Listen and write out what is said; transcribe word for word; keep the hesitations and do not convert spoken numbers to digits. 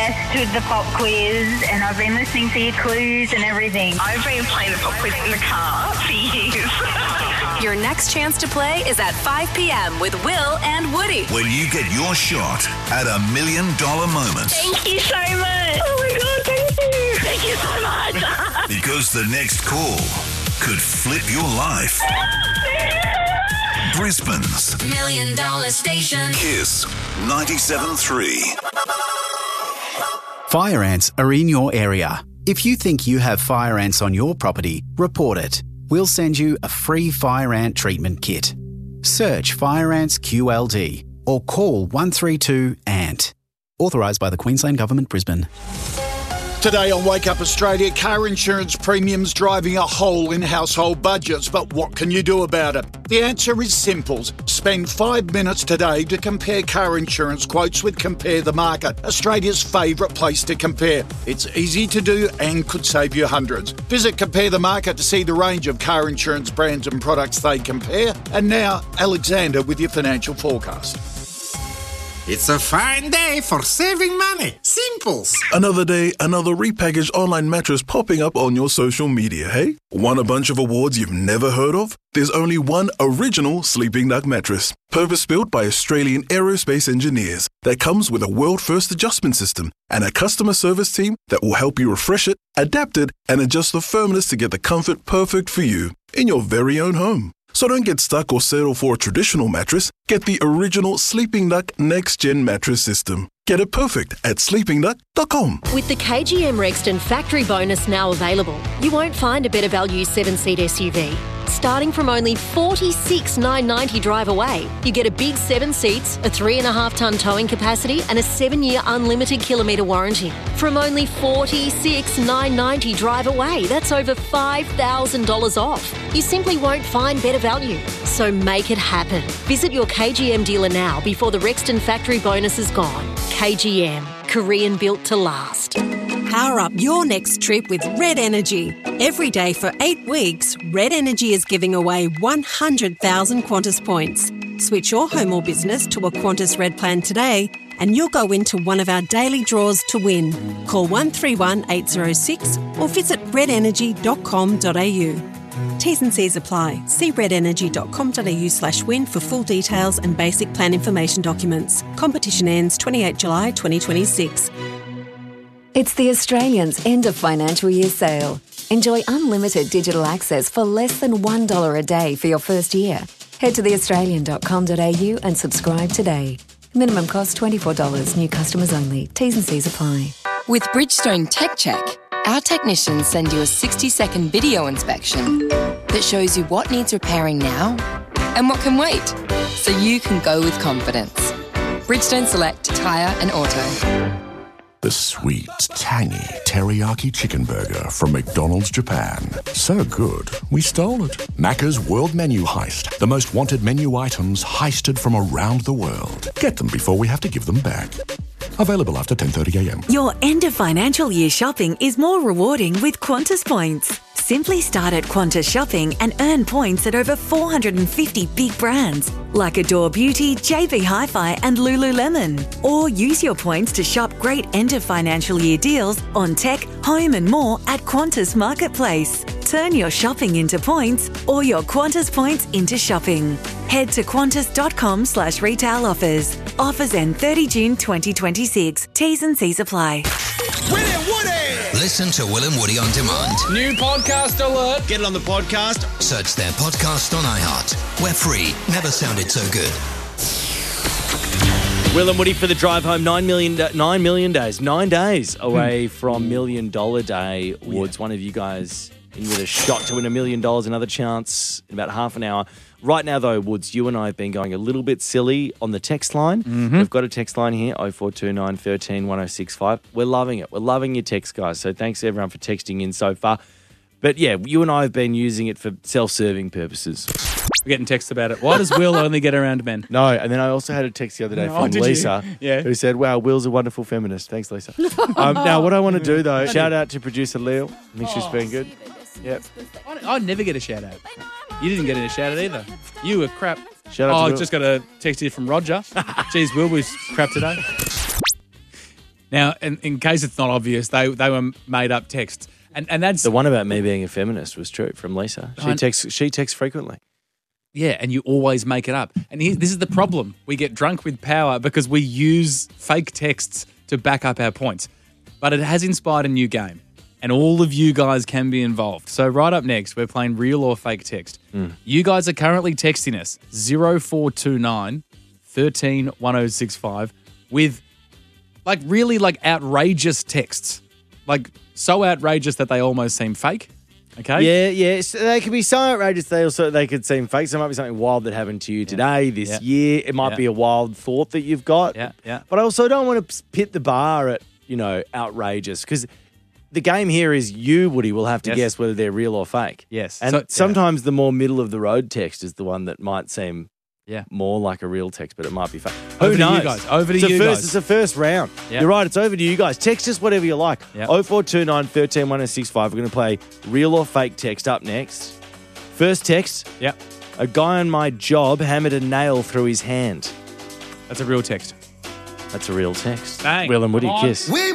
Yes, with the pop quiz, and I've been listening to your clues and everything. I've been playing the pop quiz in the car for years. Your next chance to play is at five p.m. with Will and Woody. When you get your shot at a million dollar moment. Thank you so much. Oh my God, thank you. Thank you so much. Because the next call could flip your life. Brisbane's Million Dollar Station. Kiss ninety-seven point three. Fire ants are in your area. If you think you have fire ants on your property, report it. We'll send you a free fire ant treatment kit. Search Fire Ants Q L D or call one three two A N T. Authorised by the Queensland Government, Brisbane. Today on Wake Up Australia, car insurance premiums driving a hole in household budgets, but what can you do about it? The answer is simple. Spend five minutes today to compare car insurance quotes with Compare the Market, Australia's favourite place to compare. It's easy to do and could save you hundreds. Visit Compare the Market to see the range of car insurance brands and products they compare. And now, Alexander with your financial forecast. It's a fine day for saving money. Simples. Another day, another repackaged online mattress popping up on your social media, hey? Want a bunch of awards you've never heard of? There's only one original Sleeping Duck mattress, purpose-built by Australian aerospace engineers, that comes with a world-first adjustment system and a customer service team that will help you refresh it, adapt it, and adjust the firmness to get the comfort perfect for you in your very own home. So don't get stuck or settle for a traditional mattress. Get the original Sleeping Duck Next Gen mattress system. Get it perfect at sleeping duck dot com. With the K G M Rexton factory bonus now available, you won't find a better value seven-seat S U V. Starting from only forty-six thousand nine hundred ninety drive away, you get a big seven seats, a three and a half tonne towing capacity, and a seven-year unlimited kilometre warranty. From only forty-six thousand nine hundred ninety drive away, that's over five thousand dollars off. You simply won't find better value. So make it happen. Visit your K G M dealer now before the Rexton factory bonus is gone. K G M, Korean built to last. Power up your next trip with Red Energy. Every day for eight weeks, Red Energy is giving away one hundred thousand Qantas points. Switch your home or business to a Qantas Red plan today and you'll go into one of our daily draws to win. Call one three one eight zero six or visit red energy dot com dot a u. T's and C's apply. See red energy dot com dot a u slash win for full details and basic plan information documents. Competition ends twenty-eighth of July twenty twenty-six. It's the Australians' end of financial year sale. Enjoy unlimited digital access for less than one dollar a day for your first year. Head to the australian dot com dot a u and subscribe today. Minimum cost twenty-four dollars. New customers only. T's and C's apply. With Bridgestone Tech Check, our technicians send you a sixty-second video inspection that shows you what needs repairing now and what can wait, so you can go with confidence. Bridgestone Select Tyre and Auto. The sweet, tangy teriyaki chicken burger from McDonald's Japan. So good, we stole it. Macca's World Menu Heist. The most wanted menu items heisted from around the world. Get them before we have to give them back. Available after ten thirty a m. Your end of financial year shopping is more rewarding with Qantas points. Simply start at Qantas Shopping and earn points at over four hundred fifty big brands like Adore Beauty, J B Hi-Fi and Lululemon. Or use your points to shop great end of financial year deals on tech, home and more at Qantas Marketplace. Turn your shopping into points or your Qantas points into shopping. Head to qantas dot com slash retail offers. Offers end thirtieth of June twenty twenty-six. T's and C's apply. Will and Woody! Listen to Will and Woody on demand. New podcast alert. Get it on the podcast. Search their podcast on iHeart. We're free. Never sounded so good. Will and Woody for the drive home. Nine million, nine million days. Nine days away from Million Dollar Day. Woods, one of you guys in with a shot to win a million dollars. Another chance in about half an hour. Right now, though, Woods, you and I have been going a little bit silly on the text line. Mm-hmm. We've got a text line here, oh four two nine, one three, one oh six five. We're loving it. We're loving your text, guys. So thanks, everyone, for texting in so far. But, yeah, you and I have been using it for self-serving purposes. We're getting texts about it. Why does Will only get around men? No, and then I also had a text the other day oh, from Lisa yeah. who said, wow, Will's a wonderful feminist. Thanks, Lisa. um, now, what I want to do, though, shout out to producer Leo. I think she's been good. Yep. I never get a shout out. You didn't get a shout out either. You were crap. Shout out oh, to I Will. just got a text here from Roger. Jeez, Will was crap today. Now, in, in case it's not obvious, they they were made up texts. And and that's the one about me being a feminist was true from Lisa. She I- texts she texts frequently. Yeah, and you always make it up. And here, this is the problem. We get drunk with power because we use fake texts to back up our points. But it has inspired a new game, and all of you guys can be involved. So right up next, we're playing real or fake text. Mm. You guys are currently texting us zero four two nine, one three, one oh six five with like really like outrageous texts. Like so outrageous that they almost seem fake. Okay. Yeah, yeah. So they could be so outrageous. They also they could seem fake. So it might be something wild that happened to you today, this Yeah. year. It might Yeah. be a wild thought that you've got. Yeah, yeah. But I also don't want to pit the bar at, you know, outrageous, because the game here is you, Woody, will have to Yes. guess whether they're real or fake. Yes. And So- yeah. sometimes the more middle of the road text is the one that might seem Yeah. more like a real text, but it might be fake. Over Who to you knows? guys. Over to it's a you first, guys. It's a first round. Yeah. You're right. It's over to you guys. Text us whatever you like. Yeah. oh four two nine, one three, one oh six five. We're going to play real or fake text up next. First text. Yep. A guy on my job hammered a nail through his hand. That's a real text. That's a real text. Bang. Will and Woody, Come on. kiss. We